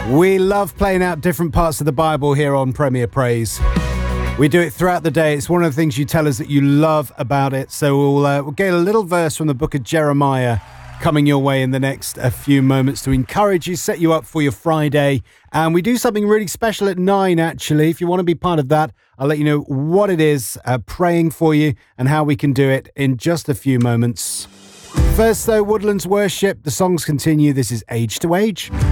We love playing out different parts of the Bible here on Premier Praise. We do it throughout the day. It's one of the things you tell us that you love about it. So we'll get a little verse from the book of Jeremiah coming your way in the next few moments to encourage you, set you up for your Friday. And we do something really special at 9, actually. If you want to be part of that, I'll let you know what it is, praying for you and how we can do it in just a few moments. First, though, Woodlands Worship. The songs continue. This is Age to Age.